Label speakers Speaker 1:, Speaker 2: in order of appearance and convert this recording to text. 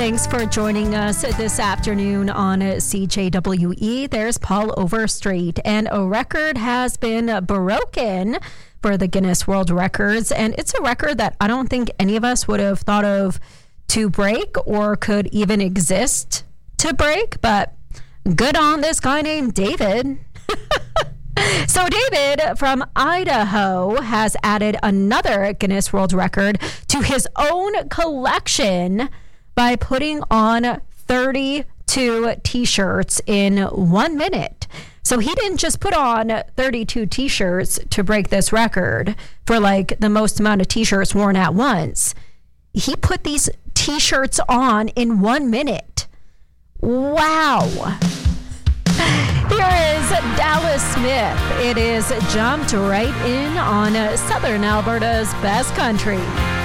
Speaker 1: Thanks for joining us this afternoon on CJWE. There's Paul Overstreet, and a record has been broken for the Guinness World Records, and it's a record that I don't think any of us would have thought of to break or could even exist to break, but good on this guy named David. So David from Idaho has added another Guinness World Record to his own collection by putting on 32 t-shirts in 1 minute. So he didn't just put on 32 t-shirts to break this record for like the most amount of t-shirts worn at once. He put these t-shirts on in 1 minute. Wow. Here is Dallas Smith. It is jumped right in on Southern Alberta's best country.